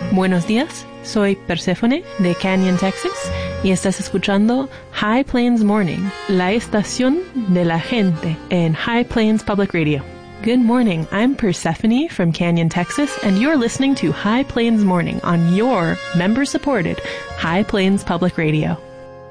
Buenos días, soy Perséfone de Canyon, Texas, y estás escuchando High Plains Morning, la estación de la gente en High Plains Public Radio. Good morning, I'm Persephone from Canyon, Texas, and you're listening to High Plains Morning on your member-supported High Plains Public Radio.